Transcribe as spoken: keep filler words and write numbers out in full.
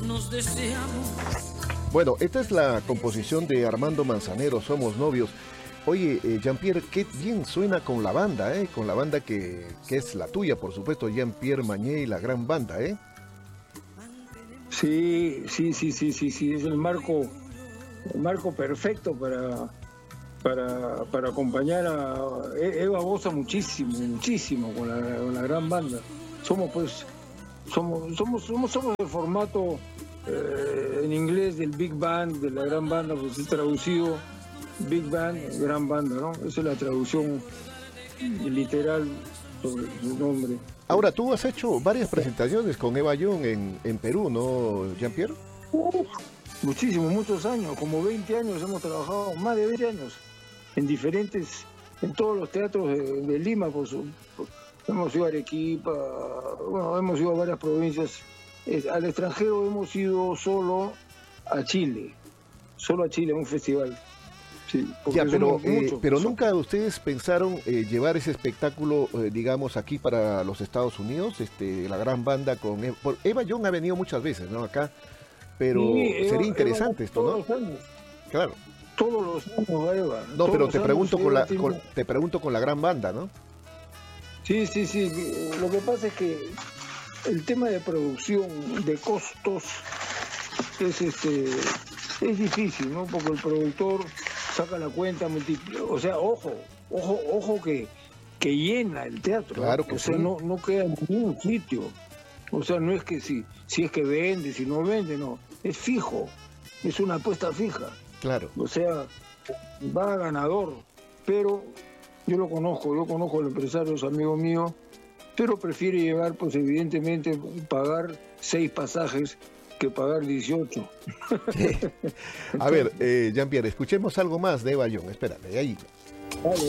nos deseamos. Bueno, esta es la composición de Armando Manzanero, Somos Novios. Oye, eh, Jean-Pierre, qué bien suena con la banda, ¿eh? Con la banda que, que es la tuya, por supuesto, Jean-Pierre Mañé y la gran banda, ¿eh? Sí, sí, sí, sí, sí, sí, es el marco, el marco perfecto para, para, para acompañar a Eva Bosa muchísimo, muchísimo con la, con la gran banda. Somos pues, somos, somos, somos, somos el formato eh, en inglés del Big Band, de la gran banda, pues es traducido Big Band, gran banda, ¿no? Esa es la traducción literal sobre su nombre. Ahora, tú has hecho varias presentaciones con Eva Young en, en Perú, ¿no, Jean-Pierre? Uf, muchísimos, muchos años, como veinte años hemos trabajado, más de veinte años, en diferentes, en todos los teatros de, de Lima, por su, por, hemos ido a Arequipa, bueno, hemos ido a varias provincias, es, al extranjero hemos ido solo a Chile, solo a Chile, a un festival. Sí, ya, pero, eh, pero nunca ustedes pensaron eh, llevar ese espectáculo, eh, digamos, aquí para los Estados Unidos, este, la gran banda con Eva, Eva Young ha venido muchas veces, ¿no? Acá, pero sí, Eva, sería interesante Eva, esto, ¿no? Todos los años. Claro. Todos los años, Eva. No, todos pero te pregunto con la, tiene... con, te pregunto con la gran banda, ¿no? Sí, sí, sí. Lo que pasa es que el tema de producción, de costos, es este, es difícil, ¿no? Porque el productor saca la cuenta, multiplica, o sea, ojo, ojo, ojo que, que llena el teatro, claro que o sea, sí. no, no queda en ningún sitio, o sea, no es que si, si es que vende, si no vende, no, es fijo, es una apuesta fija, claro, o sea, va ganador, pero yo lo conozco, yo conozco al empresario, es amigo mío, pero prefiere llevar, pues evidentemente, pagar seis pasajes que pagar dieciocho. Sí. A ver, eh, Jean-Pierre, escuchemos algo más de Eva Young. Espérame, ahí. Vale.